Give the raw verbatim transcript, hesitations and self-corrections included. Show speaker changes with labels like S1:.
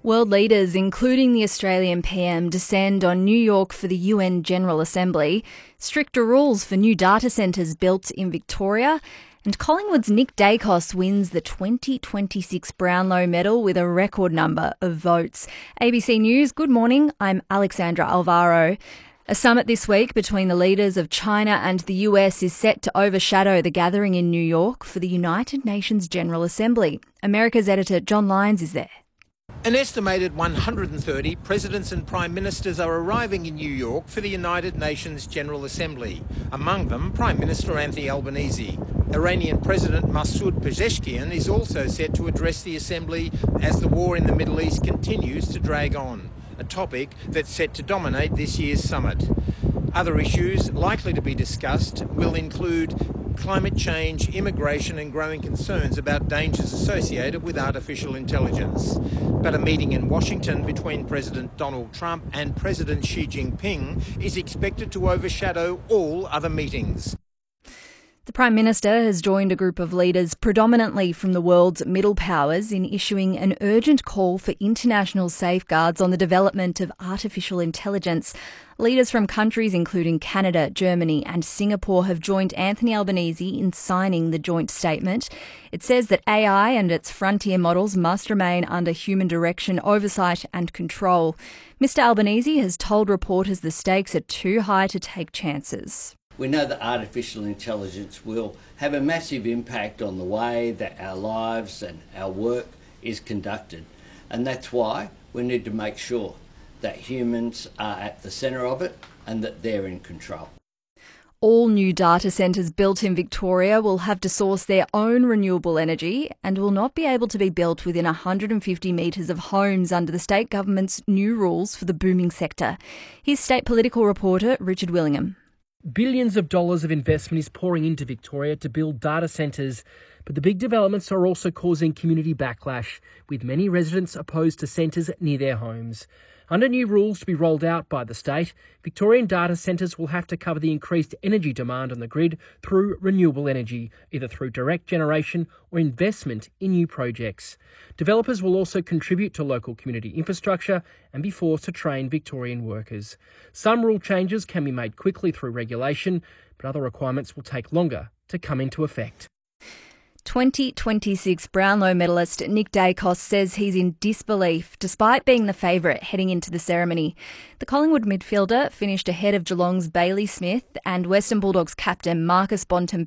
S1: World leaders, including the Australian P M, descend on New York for the U N General Assembly, stricter rules for new data centres built in Victoria, and Collingwood's Nick Dacos wins the twenty twenty-six Brownlow Medal with a record number of votes. A B C News, good morning, I'm Alexandra Alvaro. A summit this week between the leaders of China and the U S is set to overshadow the gathering in New York for the United Nations General Assembly. America's editor John Lyons is there.
S2: An estimated one hundred thirty presidents and prime ministers are arriving in New York for the United Nations General Assembly. Among them, Prime Minister Anthony Albanese. Iranian President Masoud Pezeshkian is also set to address the Assembly as the war in the Middle East continues to drag on, a topic that's set to dominate this year's summit. Other issues likely to be discussed will include climate change, immigration and growing concerns about dangers associated with artificial intelligence. But a meeting in Washington between President Donald Trump and President Xi Jinping is expected to overshadow all other meetings.
S1: The Prime Minister has joined a group of leaders predominantly from the world's middle powers in issuing an urgent call for international safeguards on the development of artificial intelligence. Leaders from countries including Canada, Germany and Singapore have joined Anthony Albanese in signing the joint statement. It says that A I and its frontier models must remain under human direction, oversight and control. Mister Albanese has told reporters the stakes are too high to take chances.
S3: We know that artificial intelligence will have a massive impact on the way that our lives and our work is conducted. And that's why we need to make sure that humans are at the centre of it and that they're in control.
S1: All new data centres built in Victoria will have to source their own renewable energy and will not be able to be built within one hundred fifty metres of homes under the state government's new rules for the booming sector. Here's state political reporter Richard Willingham.
S4: Billions of dollars of investment is pouring into Victoria to build data centres, but the big developments are also causing community backlash, with many residents opposed to centres near their homes. Under new rules to be rolled out by the state, Victorian data centres will have to cover the increased energy demand on the grid through renewable energy, either through direct generation or investment in new projects. Developers will also contribute to local community infrastructure and be forced to train Victorian workers. Some rule changes can be made quickly through regulation, but other requirements will take longer to come into effect.
S1: twenty twenty-six Brownlow medalist Nick Dacos says he's in disbelief despite being the favourite heading into the ceremony. The Collingwood midfielder finished ahead of Geelong's Bailey Smith and Western Bulldogs captain Marcus Bontempelli